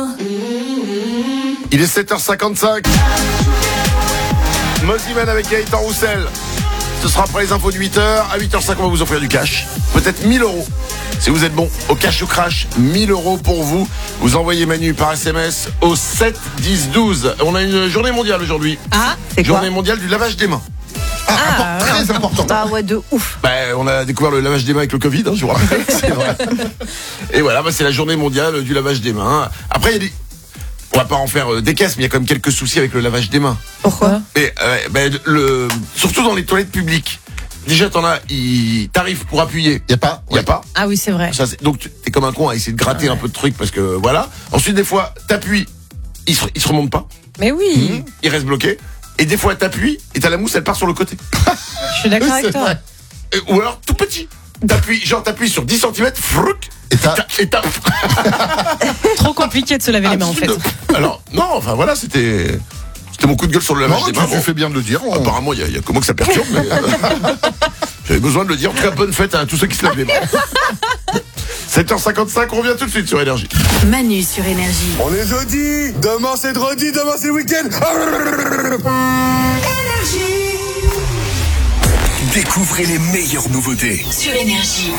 Il est 7h55. Mosiman avec Gaëtan Roussel. Ce sera après les infos de 8h. À 8h05, on va vous offrir du cash. Peut-être 1000 euros. Si vous êtes bon, au cash ou crash, 1000 euros pour vous. Vous envoyez Manu par SMS au 7 10 12. On a une journée mondiale aujourd'hui. Ah, c'est quoi? Journée mondiale du lavage des mains. Très important. Ah ouais, de ouf. On a découvert le lavage des mains avec le Covid, je vous rappelle. C'est vrai. Et voilà, c'est la journée mondiale du lavage des mains. Après, il y a des... On va pas en faire des caisses, mais il y a quand même quelques soucis avec le lavage des mains. Pourquoi? Et surtout dans les toilettes publiques. Déjà, t'arrives pour appuyer. Y a pas. Ah oui, c'est vrai. Donc t'es comme un con à essayer de gratter un peu de trucs parce que voilà. Ensuite, des fois, t'appuies, il se remonte pas. Mais oui. Il reste bloqué. Et des fois, t'appuies et t'as la mousse, elle part sur le côté. Je suis d'accord avec toi. Ou alors tout petit. T'appuies sur 10 cm, frouc, et t'as... Trop compliqué de se laver les mains en fait. Alors, non, enfin voilà, c'était mon coup de gueule sur le lavage des mains. Tu fais bien de le dire. Apparemment, il y a que moi que ça perturbe, mais j'avais besoin de le dire. En tout cas, bonne fête à tous ceux qui se lavent les mains. 7h55, on revient tout de suite sur Énergie. Manu sur Énergie. On est jeudi, demain c'est dredi, demain c'est week-end. Énergie. Découvrez les meilleures nouveautés. Sur Énergie.